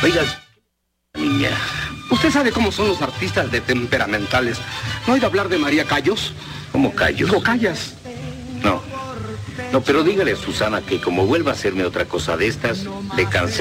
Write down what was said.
Oiga, niña. Usted sabe cómo son los artistas de temperamentales. ¿No ha oído hablar de María Callos? ¿Cómo Callos? ¿O Callas? No, pero dígale a Susana que como vuelva a hacerme otra cosa de estas, le cancelo.